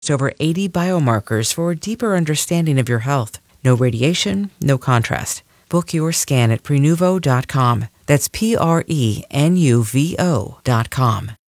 over 80 biomarkers for a deeper understanding of your health. No radiation, no contrast. Book your scan at Prenuvo.com. That's Prenuvo.com.